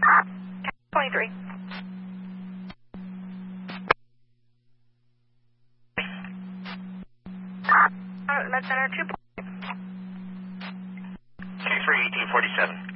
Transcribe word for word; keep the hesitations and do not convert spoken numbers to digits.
twenty-three. Med Center two. two three, eighteen forty-seven.